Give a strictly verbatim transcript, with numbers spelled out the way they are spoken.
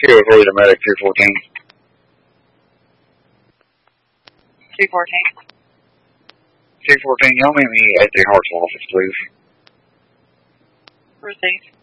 two oh three to medic two fourteen. two fourteen. two fourteen, y'all meet me at the Hartsville office, please. Received.